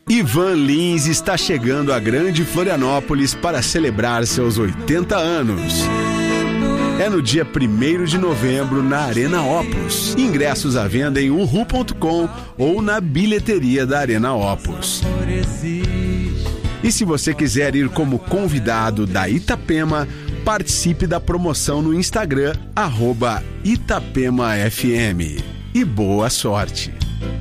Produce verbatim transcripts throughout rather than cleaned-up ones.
Ivan Lins está chegando à Grande Florianópolis para celebrar seus oitenta anos. É no dia primeiro de novembro na Arena Opus. Ingressos à venda em uhu ponto com ou na bilheteria da Arena Opus. E se você quiser ir como convidado da Itapema, participe da promoção no Instagram, arroba Itapema F M. E boa sorte!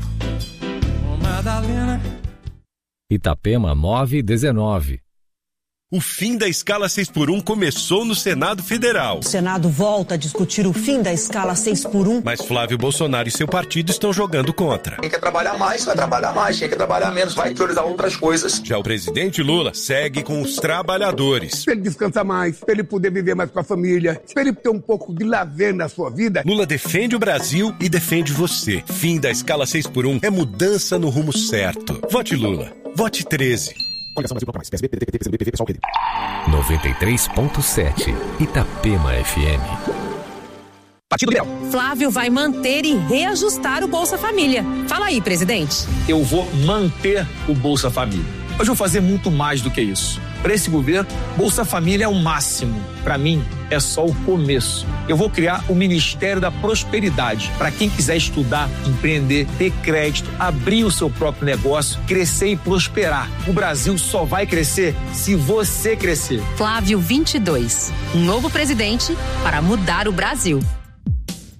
Itapema nove dezenove. O fim da escala seis por um começou no Senado Federal. O Senado volta a discutir o fim da escala seis por um. Mas Flávio Bolsonaro e seu partido estão jogando contra. Quem quer trabalhar mais, vai trabalhar mais. Quem quer trabalhar menos, vai priorizar outras coisas. Já o presidente Lula segue com os trabalhadores. Para ele descansar mais, para ele poder viver mais com a família, para ele ter um pouco de lazer na sua vida. Lula defende o Brasil e defende você. Fim da escala seis por um é mudança no rumo certo. Vote Lula. Vote treze. Coligação Brasil mais. P S B, P T, P T, P T, P S B, P T, noventa e três ponto sete Itapema F M. Partido Liberal. Flávio vai manter e reajustar o Bolsa Família. Fala aí, presidente. Eu vou manter o Bolsa Família. Mas vou fazer muito mais do que isso. Para esse governo, Bolsa Família é o máximo. Para mim, é só o começo. Eu vou criar o Ministério da Prosperidade para quem quiser estudar, empreender, ter crédito, abrir o seu próprio negócio, crescer e prosperar. O Brasil só vai crescer se você crescer. Flávio vinte e dois. Um novo presidente para mudar o Brasil.